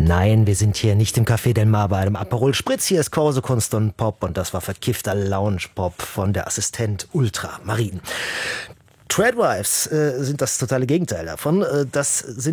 Nein, wir sind hier nicht im Café Del Mar bei einem Aperol Spritz. Hier ist Korso Kunst und Pop und das war verkiffter Lounge-Pop von der Assistent Ultramarin. Treadwives sind das totale Gegenteil davon. Das sind